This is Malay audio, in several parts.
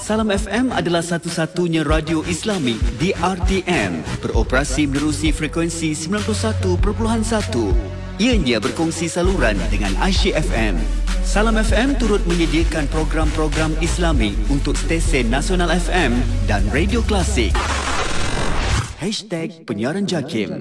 Salam FM adalah satu-satunya radio Islami di RTM, beroperasi menerusi frekuensi 91.1. Ianya berkongsi saluran dengan Aisyah FM. Salam FM turut menyediakan program-program Islami untuk stesen Nasional FM dan Radio Klasik. #Penyiaran JAKIM.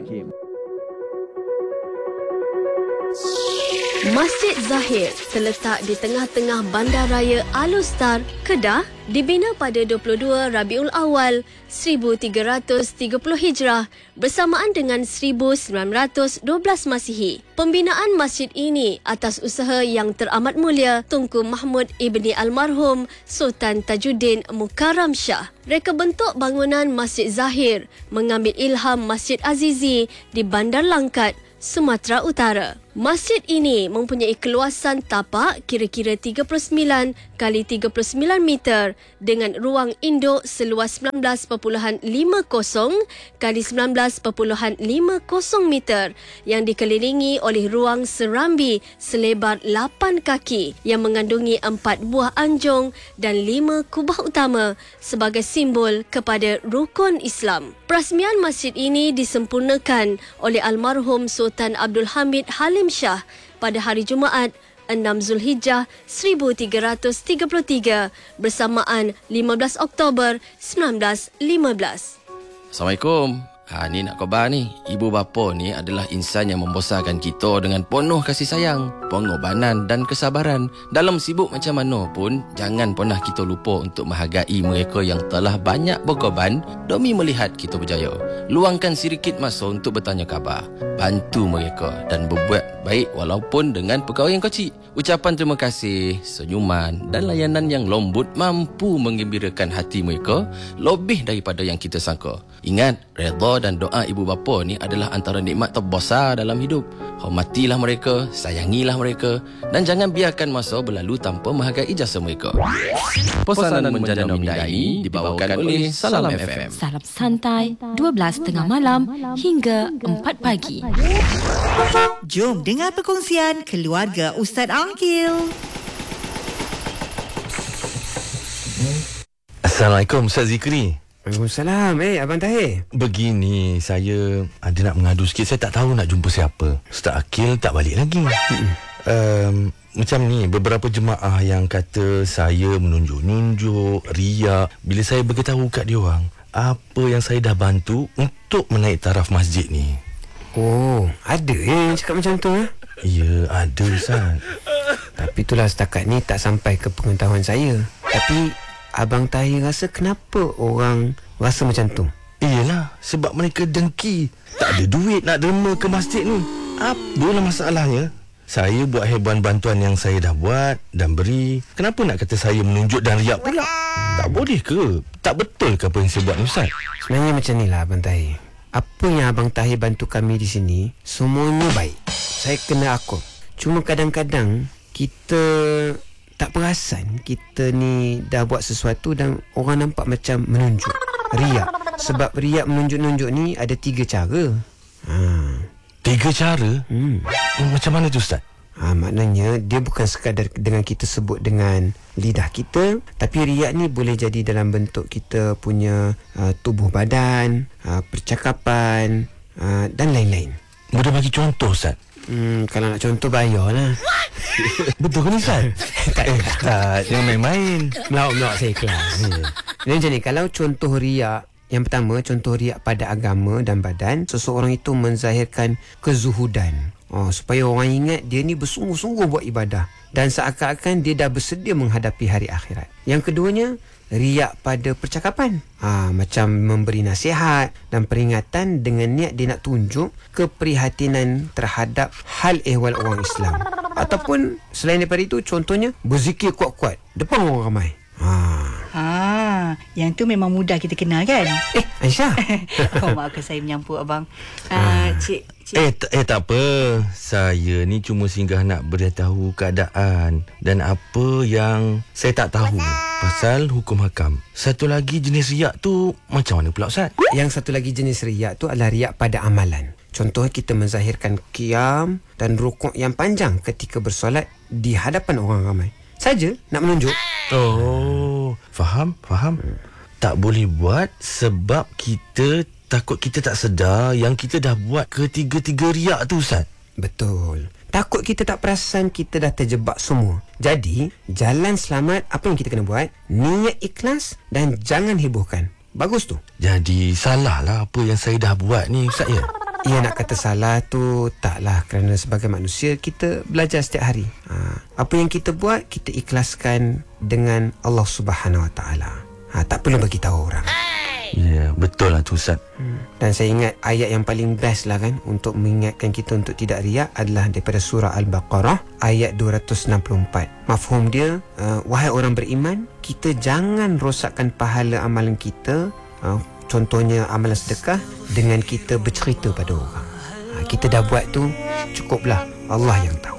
Masjid Zahir terletak di tengah-tengah Bandaraya Al-Ustar, Kedah, dibina pada 22 Rabiul Awal 1330 Hijrah bersamaan dengan 1912 Masihi. Pembinaan masjid ini atas usaha yang teramat mulia Tunku Mahmud ibni almarhum Sultan Tajuddin Mukarram Shah. Reka bentuk bangunan Masjid Zahir mengambil ilham Masjid Azizi di Bandar Langkat, Sumatera Utara. Masjid ini mempunyai keluasan tapak kira-kira 39 kali 39 meter dengan ruang induk seluas 19.50 kali 19.50 meter yang dikelilingi oleh ruang serambi selebar 8 kaki yang mengandungi 4 buah anjung dan 5 kubah utama sebagai simbol kepada rukun Islam. Perasmian masjid ini disempurnakan oleh almarhum Sultan Abdul Hamid Halim Shah pada hari Jumaat 6 Zulhijjah 1333 bersamaan 15 Oktober 1915. Assalamualaikum. Ni nak khabar ni. Ibu bapa ni adalah insan yang membesarkan kita dengan penuh kasih sayang, pengorbanan dan kesabaran. Dalam sibuk macam mana pun, jangan pernah kita lupa untuk menghargai mereka yang telah banyak berkorban demi melihat kita berjaya. Luangkan sedikit masa untuk bertanya khabar, bantu mereka dan berbuat baik walaupun dengan perkara yang kecil. Ucapan terima kasih, senyuman dan layanan yang lembut mampu menggembirakan hati mereka lebih daripada yang kita sangka. Ingat, redha dan doa ibu bapa ni adalah antara nikmat terbesar dalam hidup. Hormatilah mereka, sayangilah mereka dan jangan biarkan masa berlalu tanpa menghargai jasa mereka. Pesanan menjana mindai dibawakan oleh Salam FM. Salam santai 12.30 malam hingga 4 pagi. Jom dengar perkongsian keluarga Ustaz Angkil. Assalamualaikum Ustaz Zikri. Waalaikumsalam. Abang Tahir. Begini, saya ada nak mengadu sikit. Saya tak tahu nak jumpa siapa. Ustaz Akil tak balik lagi. Macam ni, beberapa jemaah yang kata saya menunjuk-nunjuk, riak. Bila saya beritahu kat dia orang apa yang saya dah bantu untuk menaik taraf masjid ni. Oh, ada yang cakap macam tu? Ya, ada Ustaz. Tapi itulah setakat ni tak sampai ke pengetahuan saya. Tapi Abang Tahir rasa kenapa orang rasa macam tu? Iyalah, sebab mereka dengki. Tak ada duit nak derma ke masjid ni. Apalah masalahnya? Saya buat hebuan bantuan yang saya dah buat dan beri. Kenapa nak kata saya menunjuk dan riak pula? Tak boleh ke? Tak betul ke apa yang saya buat ni Ustaz? Sebenarnya macam ni lah Abang Tahir. Apa yang Abang Tahir bantu kami di sini, semuanya baik. Saya kena akut. Cuma kadang-kadang kita tak perasan kita ni dah buat sesuatu dan orang nampak macam menunjuk. Riak. Sebab riak menunjuk-nunjuk ni ada 3 cara. 3 cara? Macam mana tu Ustaz? Maknanya dia bukan sekadar dengan kita sebut dengan lidah kita, tapi riak ni boleh jadi dalam bentuk kita punya tubuh badan, percakapan dan lain-lain. Boleh bagi contoh Ustaz? Kalau nak contoh bayarlah. Betul ke Ustaz? Tak, jangan main-main. Melawak-melawak saya ikhlas. Jadi macam ni, kalau contoh riak, yang pertama, contoh riak pada agama dan badan, seseorang itu menzahirkan kezuhudan. Supaya orang ingat dia ni bersungguh-sungguh buat ibadah dan seakan-akan dia dah bersedia menghadapi hari akhirat. Yang keduanya, riak pada percakapan. Macam memberi nasihat dan peringatan dengan niat dia nak tunjuk keprihatinan terhadap hal ehwal orang Islam. Ataupun selain daripada itu, contohnya berzikir kuat-kuat depan orang ramai. Yang tu memang mudah kita kenal kan? Aisyah. Maafkan saya menyampuk abang. Cik. Tak apa. Saya ni cuma singgah nak beritahu keadaan dan apa yang saya tak tahu pasal hukum hakam. Satu lagi jenis riak tu macam mana pula Ustaz? Yang satu lagi jenis riak tu adalah riak pada amalan. Contohnya kita menzahirkan qiyam dan rukuk yang panjang ketika bersolat di hadapan orang ramai. Saja nak menunjuk. Faham? Tak boleh buat sebab kita takut kita tak sedar yang kita dah buat ketiga-tiga riak tu, Ustaz. Betul. Takut kita tak perasan kita dah terjebak semua. Jadi, jalan selamat apa yang kita kena buat? Niat ikhlas dan jangan hebohkan. Bagus tu. Jadi salah lah apa yang saya dah buat ni, Ustaz, ya? Ya, nak kata salah tu taklah, kerana sebagai manusia kita belajar setiap hari. Apa yang kita buat kita ikhlaskan dengan Allah Subhanahu Wa Taala. Tak perlu bagi tahu orang. Ya, betul lah tu, Ustaz. Dan saya ingat ayat yang paling best lah kan untuk mengingatkan kita untuk tidak riak adalah daripada surah Al-Baqarah ayat 264. Mafhum dia, wahai orang beriman, kita jangan rosakkan pahala amalan kita, contohnya amalan sedekah, dengan kita bercerita pada orang. Kita dah buat tu, cukuplah, Allah yang tahu.